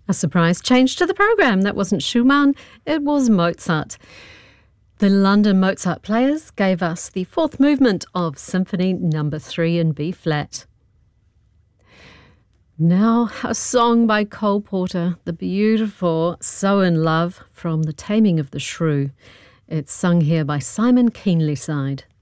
A surprise change to the programme. That wasn't Schumann, it was Mozart. The London Mozart Players gave us the fourth movement of Symphony No. 3 in B-flat. Now, a song by Cole Porter, the beautiful So in Love from The Taming of the Shrew. It's sung here by Simon Keenlyside.